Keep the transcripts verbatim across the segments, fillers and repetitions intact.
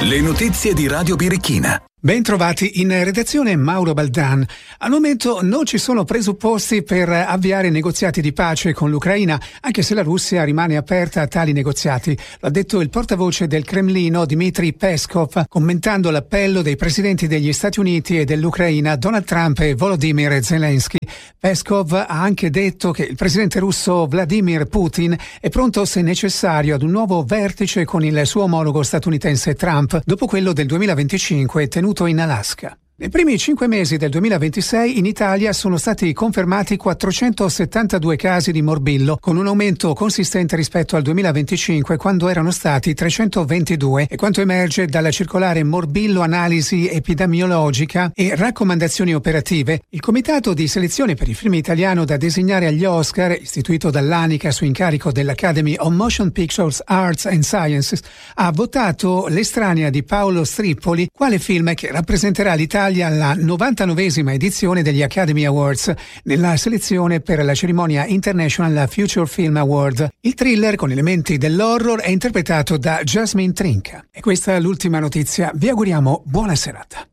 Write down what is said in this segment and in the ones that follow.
Le notizie di Radio Birichina. Ben trovati in redazione Mauro Baldan. Al momento non ci sono presupposti per avviare negoziati di pace con l'Ucraina, anche se la Russia rimane aperta a tali negoziati. Lo ha detto il portavoce del Cremlino Dmitry Peskov, commentando l'appello dei presidenti degli Stati Uniti e dell'Ucraina Donald Trump e Volodymyr Zelensky. Peskov ha anche detto che il presidente russo Vladimir Putin è pronto, se necessario, ad un nuovo vertice con il suo omologo statunitense Trump, dopo quello del duemilaventicinque tenuto in Alaska. Nei primi cinque mesi del duemilaventisei in Italia sono stati confermati quattrocentosettantadue casi di morbillo, con un aumento consistente rispetto al duemilaventicinque, quando erano stati trecentoventidue, e quanto emerge dalla circolare Morbillo Analisi Epidemiologica e Raccomandazioni Operative, il comitato di selezione per il film italiano da designare agli Oscar, istituito dall'ANICA su incarico dell'Academy of Motion Pictures Arts and Sciences, ha votato L'Estranea di Paolo Strippoli quale film che rappresenterà l'Italia alla novantanovesima edizione degli Academy Awards, nella selezione per la cerimonia International Future Film Award. Il thriller con elementi dell'horror è interpretato da Jasmine Trinca. E questa è l'ultima notizia. Vi auguriamo buona serata.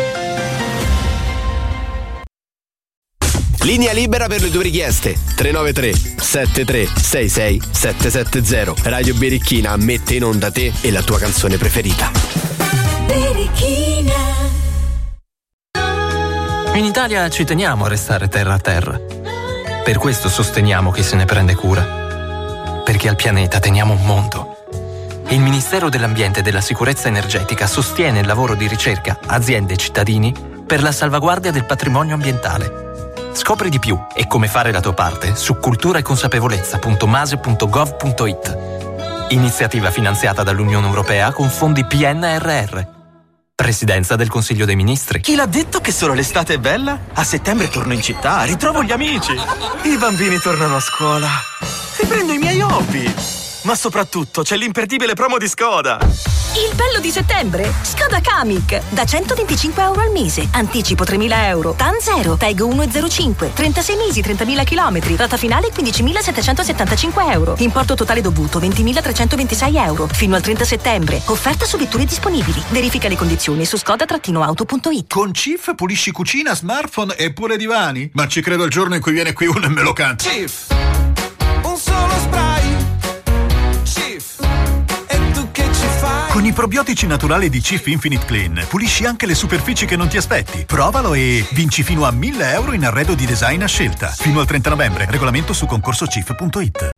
Linea libera per le tue richieste. tre nove tre sette tre sei sei sette sette zero. Radio Birichina mette in onda te e la tua canzone preferita. Birichina. In Italia ci teniamo a restare terra a terra. Per questo sosteniamo chi se ne prende cura. Perché al pianeta teniamo un mondo. Il Ministero dell'Ambiente e della Sicurezza Energetica sostiene il lavoro di ricerca, aziende e cittadini per la salvaguardia del patrimonio ambientale. Scopri di più e come fare la tua parte su cultura e consapevolezza punto mase punto gov punto it. Iniziativa finanziata dall'Unione Europea con fondi P N R R. Presidenza del Consiglio dei Ministri. Chi l'ha detto che solo l'estate è bella? A settembre torno in città, ritrovo gli amici. I bambini tornano a scuola. Riprendo i miei hobby. Ma soprattutto c'è l'imperdibile promo di Skoda. Il bello di settembre? Skoda Kamiq. Da centoventicinque euro al mese. Anticipo tremila euro. T A N zero. Tag uno virgola zero cinque. trentasei mesi, trentamila chilometri. Rata finale quindicimilasettecentosettantacinque euro. Importo totale dovuto ventimilatrecentoventisei euro. Fino al trenta settembre. Offerta su vetture disponibili. Verifica le condizioni su skoda auto punto it. Con Cif pulisci cucina, smartphone e pure divani? Ma ci credo il giorno in cui viene qui uno e me lo canta. Cif. Un solo spray. Con i probiotici naturali di Cif Infinite Clean pulisci anche le superfici che non ti aspetti. Provalo e vinci fino a mille euro in arredo di design a scelta. Fino al trenta novembre. Regolamento su concorso cif punto it.